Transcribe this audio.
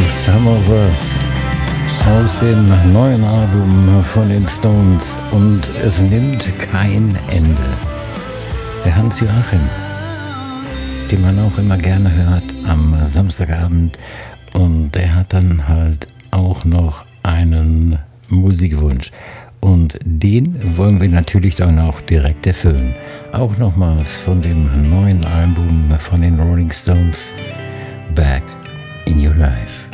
Some of Us aus dem neuen Album von den Stones und es nimmt kein Ende. Der Hans-Joachim, den man auch immer gerne hört am Samstagabend, und der hat dann halt auch noch einen Musikwunsch und den wollen wir natürlich dann auch direkt erfüllen. Auch nochmals von dem neuen Album von den Rolling Stones, Back in Your Life.